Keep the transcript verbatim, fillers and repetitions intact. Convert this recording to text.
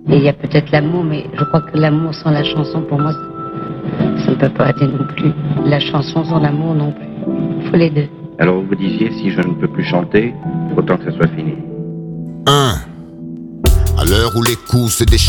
Et il y a peut-être l'amour, mais je crois que l'amour sans la chanson, pour moi, ça ne peut pas aller non plus. La chanson sans l'amour non plus. Il faut les deux. Alors vous disiez, si je ne peux plus chanter, autant que ça soit fini. un. À l'heure où les coups se déchirent.